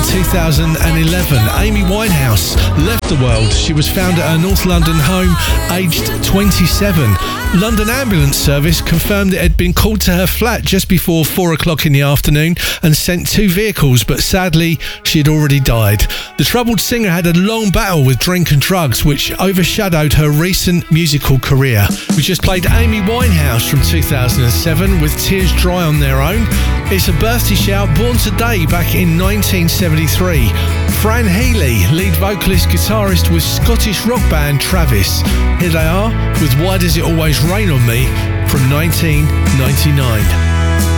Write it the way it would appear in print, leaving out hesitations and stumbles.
2011. Amy Winehouse left the world. She was found at her North London home, aged 27. London Ambulance Service confirmed it had been called to her flat just before 4 o'clock in the afternoon and sent 2 vehicles, but sadly, she had already died. The troubled singer had a long battle with drink and drugs, which overshadowed her recent musical career. We just played Amy Winehouse from 2007 with Tears Dry on Their Own. It's a birthday shout born today back in 1973. Fran Healy, lead vocalist guitarist with Scottish rock band Travis. Here they are with Why Does It Always Rain on Me from 1999.